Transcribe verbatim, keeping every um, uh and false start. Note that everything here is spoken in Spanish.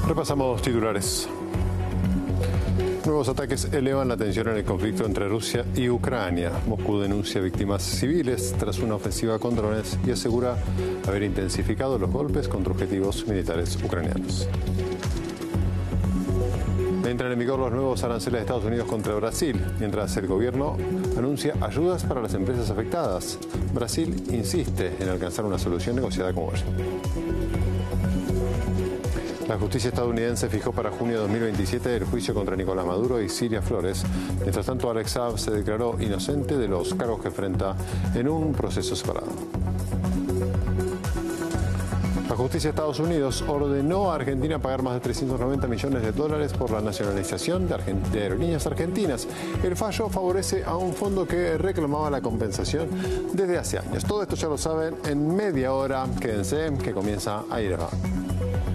Repasamos titulares. Nuevos ataques elevan la tensión en el conflicto entre Rusia y Ucrania. Moscú denuncia víctimas civiles tras una ofensiva con drones y asegura haber intensificado los golpes contra objetivos militares ucranianos. Entran en vigor los nuevos aranceles de Estados Unidos contra Brasil, mientras el gobierno anuncia ayudas para las empresas afectadas. Brasil insiste en alcanzar una solución negociada con Washington. La justicia estadounidense fijó para junio de dos mil veintisiete el juicio contra Nicolás Maduro y Cilia Flores. Mientras tanto, Alex Saab se declaró inocente de los cargos que enfrenta en un proceso separado. La justicia de Estados Unidos ordenó a Argentina pagar más de trescientos noventa millones de dólares por la nacionalización de, Argent- de aerolíneas argentinas. El fallo favorece a un fondo que reclamaba la compensación desde hace años. Todo esto ya lo saben en media hora. Quédense, que comienza Aire Va.